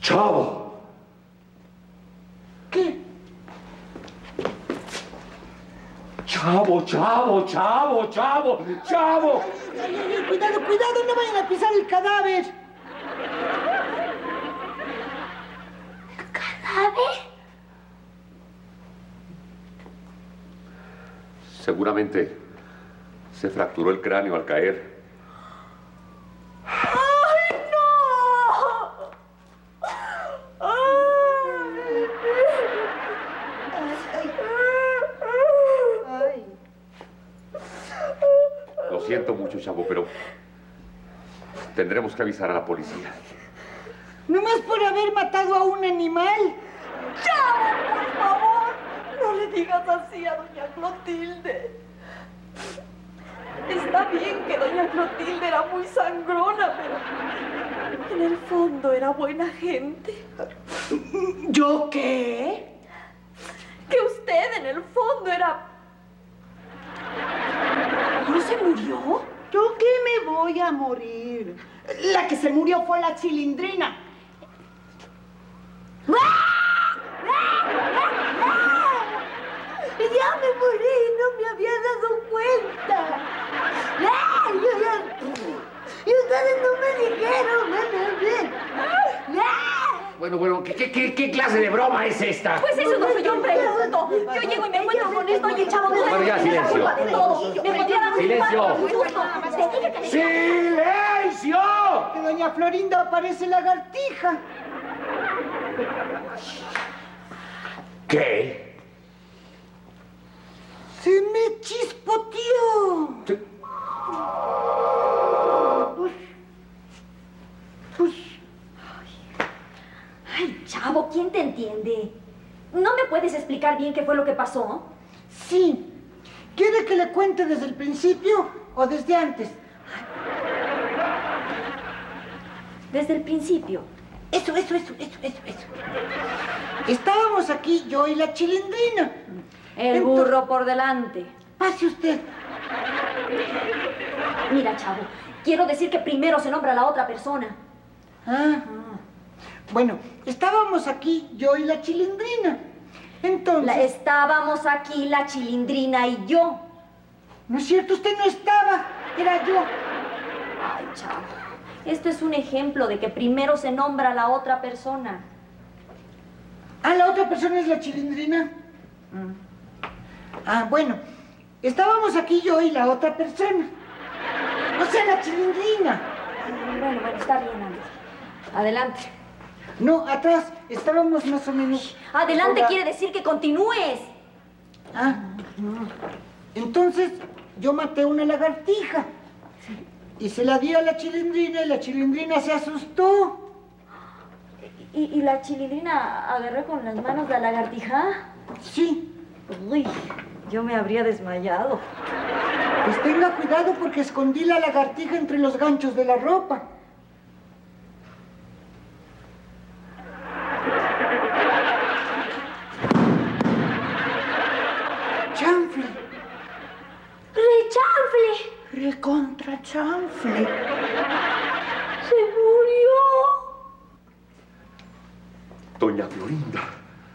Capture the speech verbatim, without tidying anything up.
¡Chavo! ¿Qué? ¡Chavo, chavo, chavo, chavo, chavo! Ay, ay, ay, cuidado, cuidado, no vayan a pisar el cadáver. ¿Cadáver? Seguramente se fracturó el cráneo al caer. ¡Ay, no! Ay. Lo siento mucho, chavo, pero tendremos que avisar a la policía. ¿Nomás por haber matado a un animal? ¡Chavo, por favor! No le digas así a doña Clotilde. Está bien que doña Clotilde era muy sangrona, pero en el fondo era buena gente. ¿Yo qué? Que usted en el fondo era... ¿No se murió? ¿Yo qué me voy a morir? La que se murió fue la Chilindrina. Ya me morí, no me había dado cuenta. ¡Ay, ay, ay! Y ustedes no me dijeron, ven, ven. Bueno, bueno, ¿qué, qué, qué clase de broma es esta? Pues eso no soy yo, pregunto. Yo llego y me encuentro con esto y el chavo... Bueno, ya, silencio. De todo. Me podría dar un Silencio. infarto, justo. Te dije que me... ¡Silencio! Que doña Florinda parece lagartija. ¿Qué? Se me chispoteó. ¿Qué? Pues, pues, Ay, chavo, ¿quién te entiende? ¿No me puedes explicar bien qué fue lo que pasó? sí. ¿Quiere que le cuente desde el principio o desde antes? Desde el principio. Eso, eso, eso, eso, eso, eso. Estábamos aquí yo y la Chilindrina. El Entonces- burro por delante. Pase usted. Mira, chavo, quiero decir que primero se nombra a la otra persona. Ah. Bueno, estábamos aquí yo y la Chilindrina. Entonces... La, estábamos aquí la Chilindrina y yo. No es cierto, usted no estaba. Era yo. Ay, chavo, esto es un ejemplo de que primero se nombra a la otra persona. Ah, la otra persona es la Chilindrina. Ah, bueno. Estábamos aquí yo y la otra persona. O sea, la Chilindrina. Bueno, bueno, está bien, Andy. Adelante. No, atrás. Estábamos más o menos... Adelante Hola. quiere decir que continúes. Ah. Entonces, yo maté una lagartija. Y se la di a la Chilindrina y la Chilindrina se asustó. ¿Y, y la Chilindrina agarró con las manos la lagartija? Sí. Uy, yo me habría desmayado. Pues tenga cuidado porque escondí la lagartija entre los ganchos de la ropa. ¡Chanfle! ¡Rechanfle! ¡Recontra chanfle! ¡Se murió! Doña Florinda.